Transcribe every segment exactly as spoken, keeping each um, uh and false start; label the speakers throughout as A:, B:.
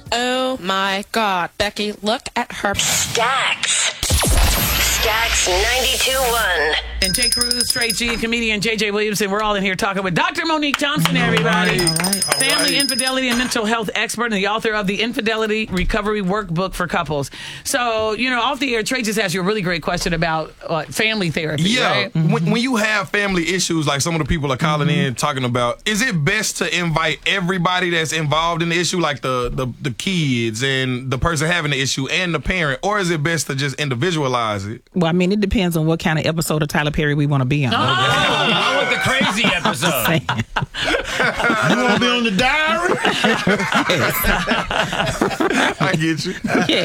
A: Oh my God, Becky, look at her.
B: Stacks. Stacks ninety-two point one.
C: And Jay Cruz, Straight G, and comedian J J Williamson. We're all in here talking with Doctor Monique Thompson, everybody.
D: All right, all right.
C: Family
D: right.
C: infidelity and mental health expert and the author of the Infidelity Recovery Workbook for Couples. So, you know, off the air, Trey just asked you a really great question about uh, family therapy.
D: Yeah,
C: right?
D: when, when you have family issues like some of the people are calling mm-hmm. in talking about, is it best to invite everybody that's involved in the issue, like the, the, the kids and the person having the issue and the parent, or is it best to just individualize it?
E: Well, I mean, it depends on what kind of episode of Tyler Perry we want to be on.
F: Oh, I want the crazy episode.
D: You want to be on the diary? I get you.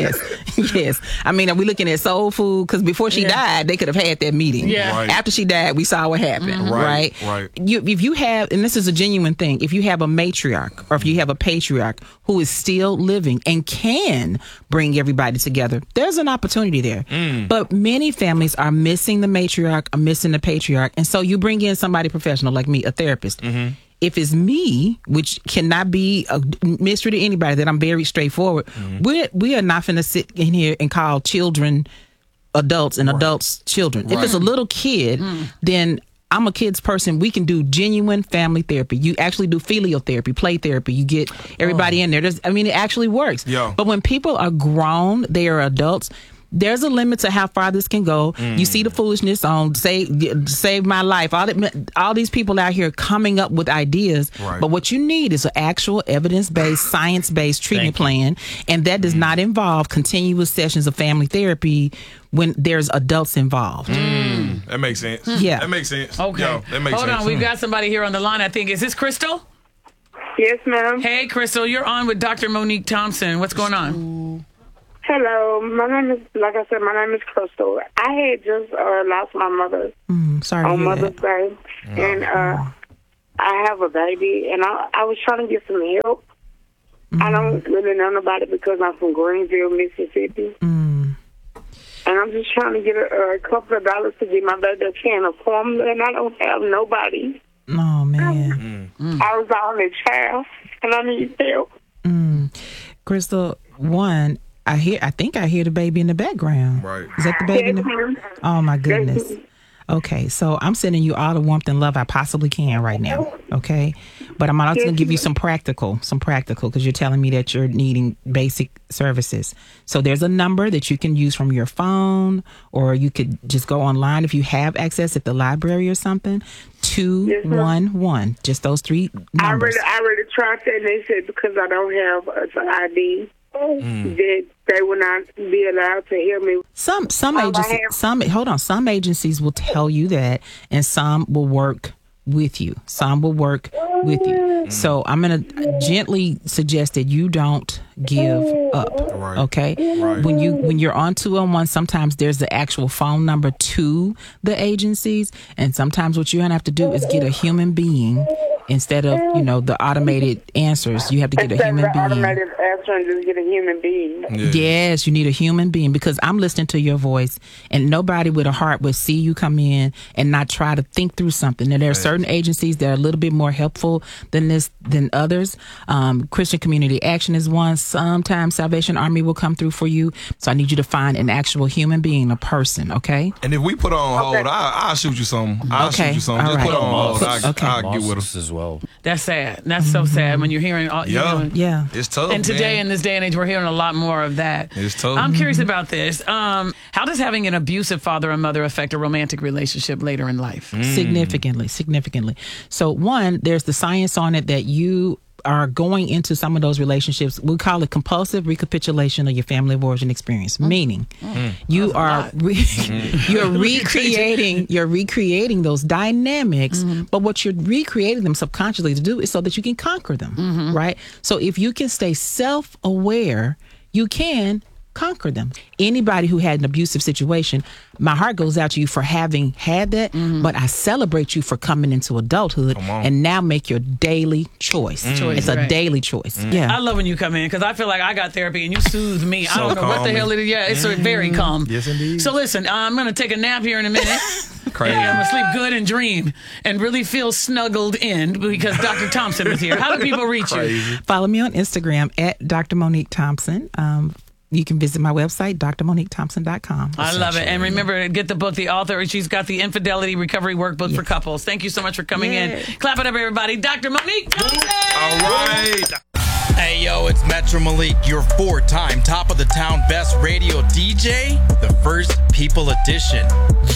E: Yes, yes. I mean, are we looking at soul food? Because before she
C: Yeah.
E: died, they could have had that meeting.
C: Yeah.
D: Right.
E: After she died, we saw what happened.
C: Mm-hmm.
E: Right.
D: Right, right.
E: You, if you have, and this is a genuine thing, if you have a matriarch or if you have a patriarch who is still living and can bring everybody together, there's an opportunity there.
D: Mm.
E: But many families are missing the matriarch, are missing the patriarch, and so you bring in somebody professional like me, a therapist.
D: Mm-hmm.
E: If it's me, which cannot be a mystery to anybody, that I'm very straightforward,
D: Mm-hmm.
E: we're, we are not finna sit in here and call children adults and adults children. If it's a little kid, then I'm a kid's person. We can do genuine family therapy. You actually do filial therapy, play therapy. You get everybody in there. There's, I mean, it actually works.
D: Yeah.
E: But when people are grown, they are adults, there's a limit to how far this can go.
D: Mm.
E: You see the foolishness on save save my life. All that, all these people out here coming up with ideas.
D: Right.
E: But what you need is an actual evidence-based, science-based treatment plan, and that does mm. not involve continuous sessions of family therapy when there's adults involved.
D: Mm. That makes sense.
E: Yeah.
D: That makes sense.
C: Okay.
D: Yo, that makes
C: Hold
D: sense.
C: on, we've got somebody here on the line, I think. Is this Crystal?
G: Yes, ma'am.
C: Hey, Crystal, you're on with Doctor Monique Thompson. What's going on?
G: Hello, my name is, like I said, my name is Crystal. I had just uh, lost my mother
E: Mm, sorry to
G: on
E: hear
G: Mother's
E: that.
G: Day, and uh, I have a baby, and I, I was trying to get some help.
E: Mm.
G: I don't really know about it because I'm from Greenville, Mississippi,
E: Mm.
G: and I'm just trying to get a, a couple of dollars to get my baby a can of formula, and I don't have nobody.
E: Oh, man.
G: I was the only child, and I need help.
E: Mm. Crystal, one, I hear. I think I hear the baby in the background.
D: Right.
E: Is that the baby? in
G: Yes,
E: the,
G: ma'am.
E: oh my goodness.
G: Yes.
E: Okay, so I'm sending you all the warmth and love I possibly can right now. Okay, but I'm also going to give you some practical, some practical, because you're telling me that you're needing basic services. So there's a number that you can use from your phone, or you could just go online if you have access at the library or something. Two one one, just those three
G: I
E: numbers.
G: already, I already tried that, and they said because I don't have an I D, that they will not be allowed to hear me.
E: Some some
G: All I
E: agencies,
G: have-
E: some hold on, some agencies will tell you that, and some will work with you. Some will work with you. So I'm going to gently suggest that you don't give up.
D: Right.
E: Okay.
D: Right.
E: When you when you're on two oh one, sometimes there's the actual phone number to the agencies, and sometimes what you're going to have to do is get a human being instead of, you know, the automated answers. You have to get a
G: Instead
E: human
G: of the
E: being.
G: automated answer and just get a human being.
D: Yeah.
E: Yes, you need a human being, because I'm listening to your voice, and nobody with a heart would see you come in and not try to think through something. Now, there are certain agencies that are a little bit more helpful than this than others. Um, Christian Community Action is one. Sometimes Salvation Army will come through for you. So I need you to find an actual human being, a person. Okay.
D: And if we put on hold, I, I'll shoot you some. I'll
E: Okay.
D: shoot you some.
E: All
D: Just
E: right.
D: put on hold. I,
E: Okay.
D: I'll get with
F: Moses
D: them.
F: as well.
C: That's sad. That's so sad when you're hearing all, you
D: Yeah.
C: know,
E: Yeah.
D: It's tough.
C: and today
D: man.
C: in this day and age, we're hearing a lot more of that.
D: It's tough.
C: I'm curious about this. Um, how does having an abusive father and mother affect a romantic relationship later in life?
E: Significantly, significantly. So one, there's the science on it that you are going into some of those relationships. We call it compulsive recapitulation of your family of origin experience. Meaning, you are re- you're recreating you're recreating those dynamics, but what you're recreating them subconsciously to do is so that you can conquer them, right? So if you can stay self-aware, you can conquer them. Anybody who had an abusive situation, my heart goes out to you for having had that, but I celebrate you for coming into adulthood and now make your daily choice.
C: Choice,
E: It's a
C: right.
E: daily choice. Yeah.
C: I love when you come in because I feel like I got therapy and you soothe me. I
D: So
C: don't know what the
D: calming.
C: hell it is. Yeah, it's very calm.
D: Yes, indeed.
C: So listen, I'm going to take a nap here in a minute.
D: Crazy.
C: I'm gonna sleep good and dream and really feel snuggled in because Doctor Thompson is here. How do people reach you?
E: Follow me on Instagram at Doctor Monique Thompson. Um, you can visit my website, d r monique thompson dot com.
C: I love it. And remember, get the book. The author, she's got the Infidelity Recovery Workbook yes. for couples. Thank you so much for coming
E: Yay.
C: in. Clap it up, everybody. Doctor Monique Thompson.
D: All right.
H: Hey, yo, it's Metro Malik, your four-time top of the town best radio D J, the First People Edition.